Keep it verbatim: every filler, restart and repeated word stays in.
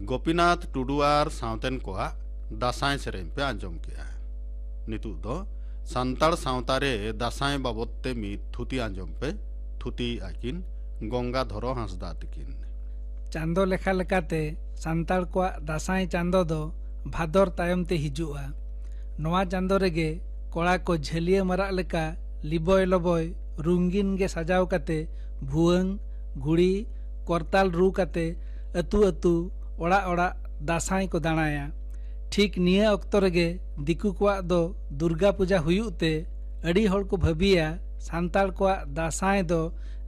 गोपीनाथ टुडुआर सावतेन कोआ दासाई सेरें पे आंजम किया नितु दो सांताड़ सावतारे दासाई बाबते मी थुती आंजम पे थुती आकिन गंगाधर हांसदा तकिन चांदो लेखा लेकाते सांताड़ को दासाई चांदो दो भादर तायम ते हिजुआ नवा चांदो रेगे कोड़ा को झेलिया मरा लेका लिबोय लबोय रुंगीन गे सजाव काते भुवंग घुड़ी करताल रू काते अतु अतु ओड़ा ओड़ा दासाई को दाणाया ठीक निया अक्तो रेगे दिकु कोआ दो दुर्गा पूजा हुयुते अड़ी होड़ को भाबिया सांताड़ को दासाई दो